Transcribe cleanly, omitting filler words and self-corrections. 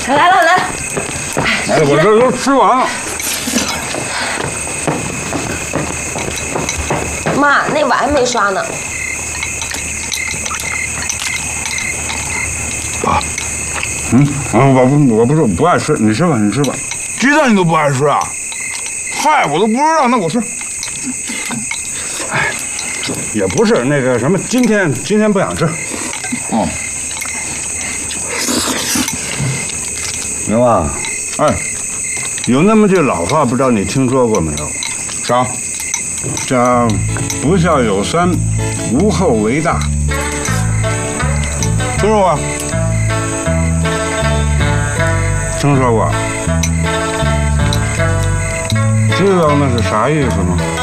来了。 哎，我这都吃完了。 妈，那碗还没刷呢。 我不爱吃，你吃吧。 鸡蛋你都不爱吃啊？嗨，我都不知道，那我吃。 也不是那个什么，今天不想吃。 哦， 明白？ 哎， 有那么句老话，不知道你听说过没有？ 啥？ 叫“不孝有三，无后为大”。 听说过？ 听说过。知道那是啥意思吗？